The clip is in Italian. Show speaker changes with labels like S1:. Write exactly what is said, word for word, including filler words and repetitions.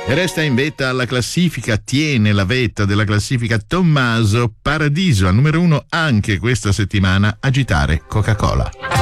S1: E resta in vetta alla classifica, tiene la vetta della classifica Tommaso, Paradiso, al numero uno anche questa settimana, Agitare Coca-Cola.